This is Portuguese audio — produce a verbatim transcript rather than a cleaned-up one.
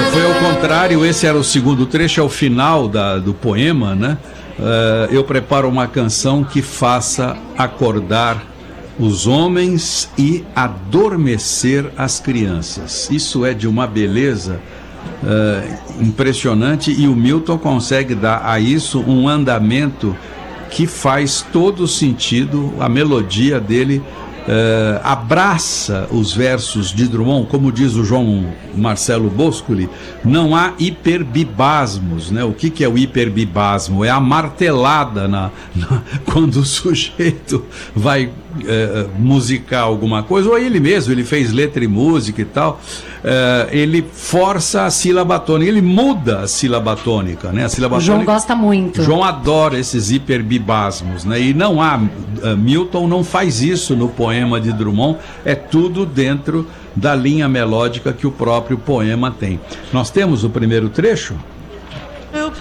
foi ao contrário, esse era o segundo trecho, é o final da, do poema, né? Uh, eu preparo uma canção que faça acordar os homens e adormecer as crianças. Isso é de uma beleza uh, impressionante, e o Milton consegue dar a isso um andamento que faz todo sentido. A melodia dele uh, abraça os versos de Drummond, como diz o João Marcelo Boscoli, não há hiperbibasmos, né? O que, que é o hiperbibasmo? É a martelada na, na, quando o sujeito vai uh, musicar alguma coisa, ou ele mesmo, ele fez letra e música e tal, uh, ele força a sílaba tônica, ele muda a sílaba tônica, né? A sílaba o João tônica, gosta muito. João adora esses hiperbibasmos, né? E não há, uh, Milton não faz isso no poema de Drummond, é tudo dentro da linha melódica que o próprio poema tem. Nós temos o primeiro trecho?